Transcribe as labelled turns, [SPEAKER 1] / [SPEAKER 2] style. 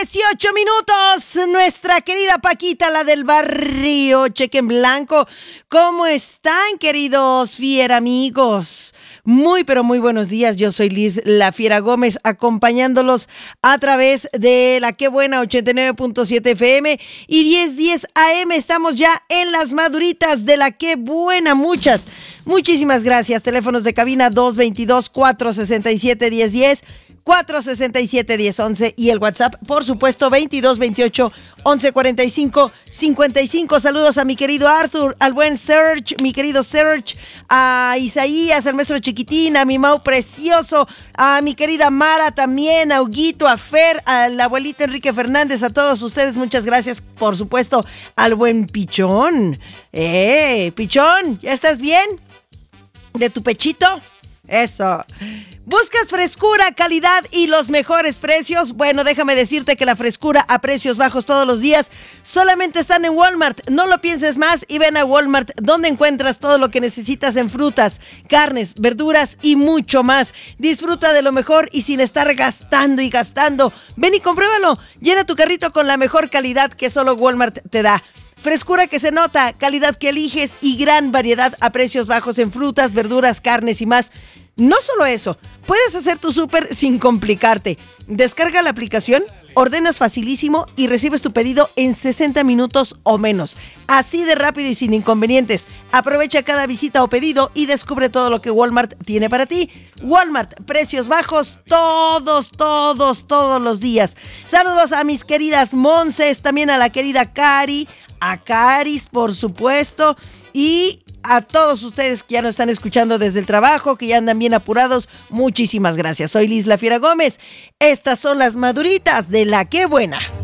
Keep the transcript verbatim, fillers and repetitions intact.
[SPEAKER 1] dieciocho minutos, nuestra querida Paquita, la del barrio, cheque en blanco. ¿Cómo están, queridos fiera amigos? Muy, pero muy buenos días. Yo soy Liz La Fiera Gómez, acompañándolos a través de la Qué Buena ochenta y nueve punto siete F M y diez diez A M. Estamos ya en las maduritas de la Qué Buena. Muchas, muchísimas gracias. Teléfonos de cabina dos veintidós, cuatrocientos sesenta y siete, diez diez, cuatrocientos sesenta y siete, diez once y el WhatsApp, por supuesto, veintidós veintiocho, once cuarenta y cinco, cincuenta y cinco. Saludos a mi querido Arthur, al buen Serge, mi querido Serge, a Isaías, al maestro Chiquitín, a mi Mau precioso, a mi querida Mara también, a Huguito, a Fer, a la abuelita Enrique Fernández, a todos ustedes, muchas gracias, por supuesto, al buen Pichón. Eh, Pichón, ¿ya estás bien? ¿De tu pechito? Eso. ¿Buscas frescura, calidad y los mejores precios? Bueno, déjame decirte que la frescura a precios bajos todos los días solamente están en Walmart. No lo pienses más y ven a Walmart, donde encuentras todo lo que necesitas en frutas, carnes, verduras y mucho más. Disfruta de lo mejor y sin estar gastando y gastando. Ven y compruébalo. Llena tu carrito con la mejor calidad que solo Walmart te da. Frescura que se nota, calidad que eliges y gran variedad a precios bajos en frutas, verduras, carnes y más. No solo eso, puedes hacer tu súper sin complicarte. Descarga la aplicación, ordenas facilísimo y recibes tu pedido en sesenta minutos o menos. Así de rápido y sin inconvenientes. Aprovecha cada visita o pedido y descubre todo lo que Walmart tiene para ti. Walmart, precios bajos todos, todos, todos los días. Saludos a mis queridas Monses, también a la querida Cari, a Caris, por supuesto, y a todos ustedes que ya nos están escuchando desde el trabajo, que ya andan bien apurados, muchísimas gracias. Soy Liz La Fiera Gómez. Estas son las maduritas de la Qué Buena.